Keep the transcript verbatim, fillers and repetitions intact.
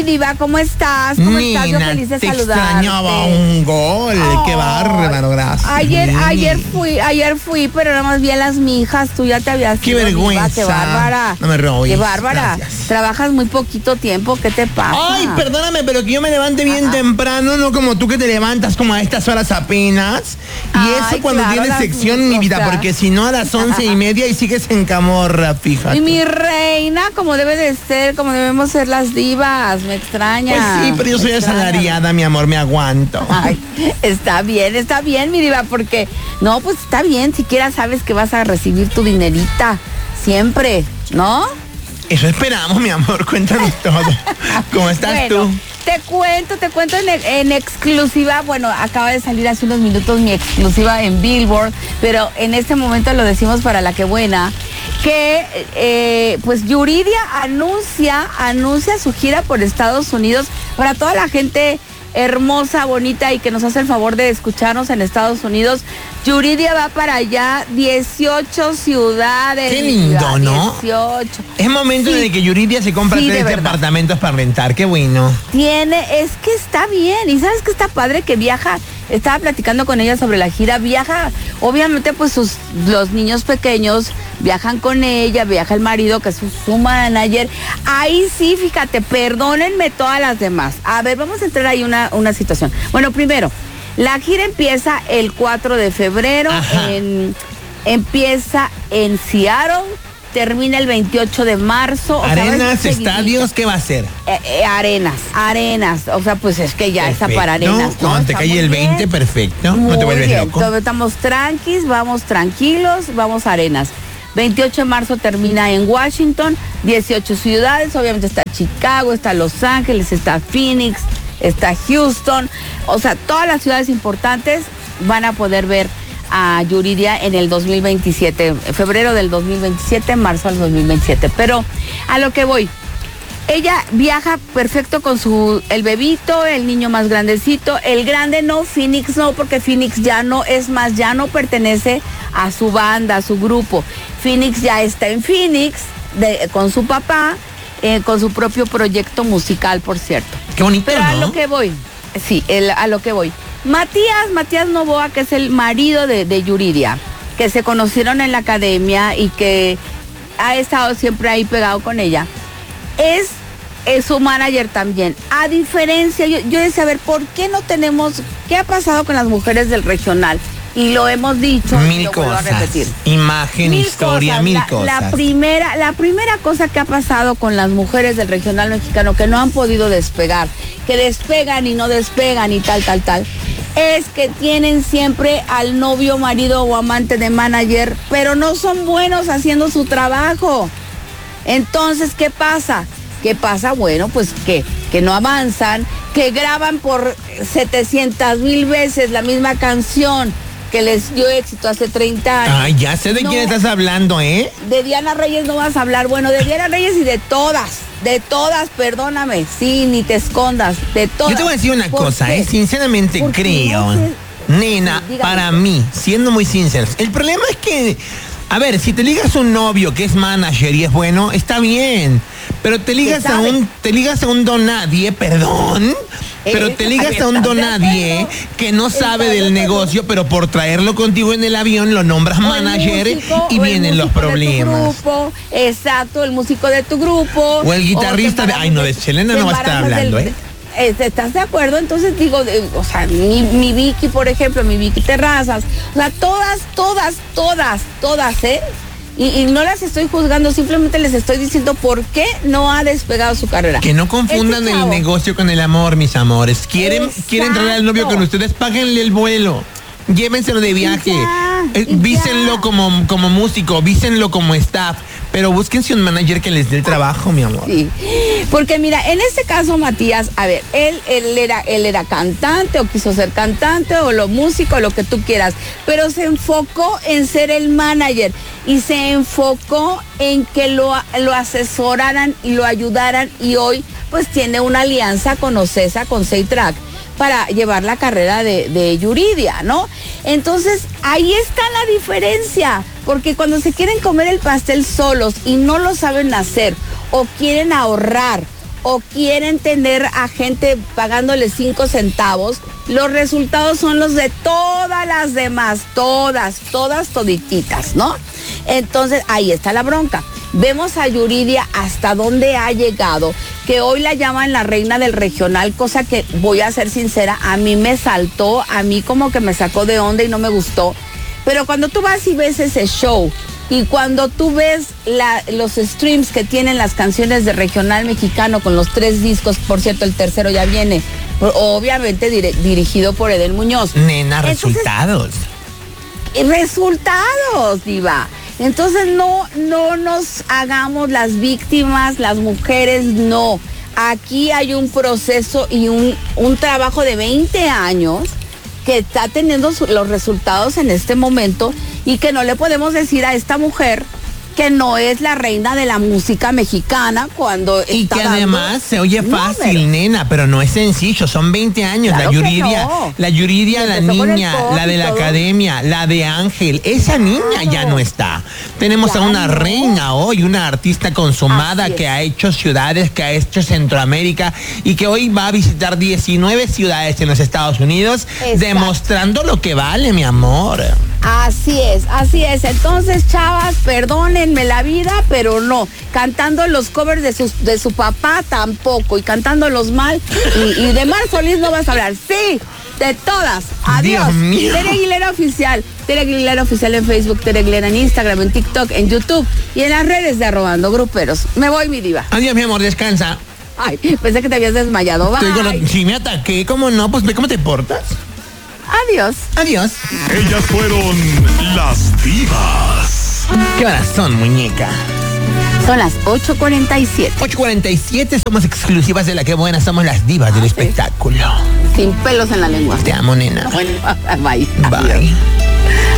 diva, ¿cómo estás? ¿Cómo Nina, estás? Yo feliz de te saludarte. extrañaba un gol. Oh, Qué bárbaro, gracias. Ayer, ayer fui, ayer fui, pero nada más vi a las mijas. Tú ya te habías Qué ido, vergüenza. Diva, qué bárbara. No me robes. Qué bárbara. Gracias. Trabajas muy poquito tiempo. ¿Qué te pasa? Ay, perdóname, pero que yo me levante bien Ajá. temprano, no como tú que te levantas como a estas horas apenas. Y Ay, eso cuando claro, tienes las sección, mi vida, cosas. porque si no a las once y media y sigues en camorra, fíjate. Y mi reina, como debe de ser, como debemos ser las divas. Me extraña. Pues sí, pero yo soy Me extraña. asalariada, mi amor, me aguanto. Ay, está bien, está bien, mi diva, porque no, pues está bien, siquiera sabes que vas a recibir tu dinerita siempre, ¿no? Eso esperamos, mi amor, cuéntanos todo. ¿Cómo estás Bueno, tú? te cuento, te cuento en, en exclusiva, bueno, acaba de salir hace unos minutos mi exclusiva en Billboard, pero en este momento lo decimos para la que buena, que eh, pues Yuridia anuncia, anuncia su gira por Estados Unidos para toda la gente hermosa, bonita y que nos hace el favor de escucharnos en Estados Unidos. Yuridia va para allá, dieciocho ciudades. Qué lindo, ¿no? dieciocho. Es momento Sí. de que Yuridia se compre Sí, de tres verdad. departamentos para rentar, qué bueno. Tiene, es que está bien, y sabes que está padre que viaja, estaba platicando con ella sobre la gira, viaja, obviamente pues sus, los niños pequeños viajan con ella, viaja el marido que es su, su manager, ahí sí, fíjate, perdónenme todas las demás. A ver, vamos a entrar ahí una, una situación. Bueno, primero, la gira empieza el cuatro de febrero, en, empieza en Seattle, termina el veintiocho de marzo. O sea, Arenas, va estadios, ¿qué va a ser? eh, eh, arenas, arenas, o sea, pues es que ya está Perfecto. para arenas, ¿no? Cuando te Está cae muy el bien. veinte, perfecto. No te Muy vuelves bien. loco. Entonces, estamos tranquis, vamos tranquilos, vamos a arenas. veintiocho de marzo termina en Washington, dieciocho ciudades, obviamente está Chicago, está Los Ángeles, está Phoenix, está Houston, o sea, todas las ciudades importantes van a poder ver a Yuridia en el dos mil veintisiete, febrero del dos mil veintisiete, marzo del dos mil veintisiete. Pero a lo que voy, ella viaja perfecto con su, el bebito, el niño más grandecito, el grande no, Phoenix no, porque Phoenix ya no, es más, ya no pertenece a su banda, a su grupo. Phoenix ya está en Phoenix, de, con su papá, eh, con su propio proyecto musical, por cierto. Qué bonito, Pero ¿no? a lo que voy, sí, el, a lo que voy. Matías, Matías Novoa, que es el marido de, de Yuridia, que se conocieron en la academia y que ha estado siempre ahí pegado con ella, es, es su manager también. A diferencia, yo, yo decía, a ver, ¿por qué no tenemos, qué ha pasado con las mujeres del regional? Y lo hemos dicho, y Mil lo vuelvo a cosas. repetir. Imagen, Mil historia, cosas. mil la, cosas. La primera, la primera cosa que ha pasado con las mujeres del regional mexicano que no han podido despegar, que despegan y no despegan y tal, tal, tal, es que tienen siempre al novio, marido o amante de manager, pero no son buenos haciendo su trabajo. Entonces, ¿qué pasa? ¿Qué pasa? Bueno, pues que, que no avanzan, que graban por setecientas mil veces la misma canción que les dio éxito hace treinta años. Ay, ya sé de No. quién estás hablando, ¿eh? De Diana Reyes no vas a hablar. Bueno, de Diana Reyes y de todas. De todas, perdóname. Sí, ni te escondas. De todas. Yo te voy a decir una ¿Por cosa, qué? ¿eh? Sinceramente Porque creo, no sé- nena, Sí, dígame para usted. mí, siendo muy sinceros, el problema es que, a ver, si te ligas a un novio que es manager y es bueno, está bien. Pero te ligas a sabe? un, te ligas a un don nadie, perdón. Pero Eh, te ligas a un ¿estás don de nadie acuerdo? que no sabe ¿Estás de del acuerdo? negocio, pero por traerlo contigo en el avión lo nombras O el manager músico, y o el vienen los músico de tu problemas. grupo, exacto, el músico de tu grupo. O el guitarrista te de- ay, no, de Selena te no va a estar embarazas hablando, del- ¿eh? Eh, ¿Estás de acuerdo? Entonces digo, de- o sea, mi, mi Vicky, por ejemplo, mi Vicky Terrazas, o sea, todas, todas, todas, todas, ¿eh? Y, y no las estoy juzgando, simplemente les estoy diciendo por qué no ha despegado su carrera. Que no confundan Este el chavo- negocio con el amor, mis amores. Quieren, quieren traer al novio con ustedes, páguenle el vuelo. Llévenselo de viaje. ya, Eh, y vísenlo ya. como, como músico, vísenlo como staff. Pero búsquense un manager que les dé el trabajo, mi amor. Sí, porque mira, en este caso Matías, a ver, él, él, era, él era cantante o quiso ser cantante o lo músico, lo que tú quieras, pero se enfocó en ser el manager y se enfocó en que lo, lo asesoraran y lo ayudaran y hoy pues tiene una alianza con Ocesa, con Seitrack, para llevar la carrera de, de Yuridia, ¿no? Entonces, ahí está la diferencia, porque cuando se quieren comer el pastel solos y no lo saben hacer, o quieren ahorrar, o quieren tener a gente pagándole cinco centavos, los resultados son los de todas las demás, todas, todas todititas, ¿no? Entonces, ahí está la bronca. Vemos a Yuridia hasta dónde ha llegado, que hoy la llaman la reina del regional, cosa que, voy a ser sincera, a mí me saltó, a mí como que me sacó de onda y no me gustó. Pero cuando tú vas y ves ese show, y cuando tú ves la, los streams que tienen las canciones de regional mexicano con los tres discos, por cierto, el tercero ya viene, obviamente dire, dirigido por Edel Muñoz. Nena, resultados. Entonces, resultados, diva. Entonces no, no nos hagamos las víctimas, las mujeres, no. Aquí hay un proceso y un, un trabajo de veinte años que está teniendo su, los resultados en este momento y que no le podemos decir a esta mujer que no es la reina de la música mexicana cuando y está que dando... además se oye fácil, números. Nena, pero no es sencillo, son veinte años. Claro la Yuridia, no. la Yuridia, la niña, la de la academia, la de Ángel, esa niña claro. ya no está. Tenemos ya a una no. reina hoy, una artista consumada que ha hecho ciudades, que ha hecho Centroamérica y que hoy va a visitar diecinueve ciudades en los Estados Unidos, exacto. demostrando lo que vale, mi amor. Así es, así es. Entonces, chavas, perdónenme la vida, pero no. Cantando los covers de su, de su papá tampoco. Y cantándolos mal. Y, y de Mar Solís no vas a hablar. Sí, de todas. Adiós. Dios mío. Tere Aguilera Oficial. Tere Aguilera Oficial en Facebook, Tere Aguilera en Instagram, en TikTok, en YouTube y en las redes de Arrobando Gruperos. Me voy, mi diva. Adiós, mi amor, descansa. Ay, pensé que te habías desmayado. Bye. Si me ataqué, ¿cómo no? Pues ve cómo te portas. Adiós. Adiós. Ellas fueron las divas. ¿Qué horas son, muñeca? Son las ocho cuarenta y siete. ocho cuarenta y siete, somos exclusivas de La Que Buena, somos las divas del ah, espectáculo. Sin pelos en la lengua. Te amo, nena. Bueno, bye. Bye. Adiós.